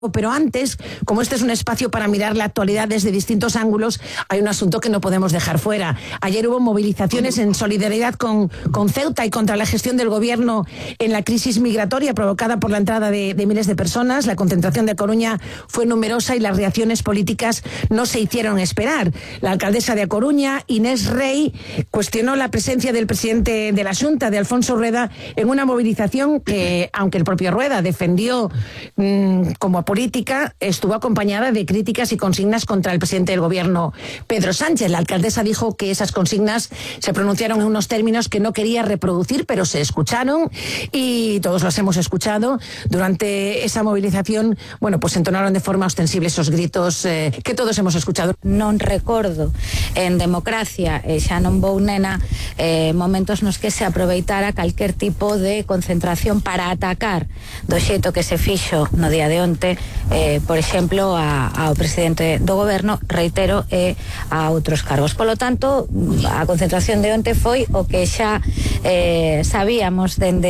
Pero antes, como este es un espacio para mirar la actualidad desde distintos ángulos, hay un asunto que no podemos dejar fuera. Ayer hubo movilizaciones en solidaridad con Ceuta y contra la gestión del gobierno en la crisis migratoria provocada por la entrada de miles de personas. La concentración de Coruña fue numerosa y las reacciones políticas no se hicieron esperar. La alcaldesa de A Coruña, Inés Rey, cuestionó la presencia del presidente de la Xunta, de Alfonso Rueda, en una movilización que, aunque el propio Rueda defendió como política, estuvo acompañada de críticas y consignas contra el presidente del gobierno, Pedro Sánchez. La alcaldesa dijo que esas consignas se pronunciaron en unos términos que no quería reproducir, pero se escucharon y todos los hemos escuchado. Durante esa movilización, bueno, pues entonaron de forma ostensible esos gritos que todos hemos escuchado. Non recordo en democracia, xa non vou nena, momentos nos que se aproveitara calquer tipo de concentración para atacar do xeito que se fixo no día de onte, por exemplo, ao presidente do goberno, reitero, e a outros cargos. Polo tanto, a concentración de onte foi o que xa sabíamos dende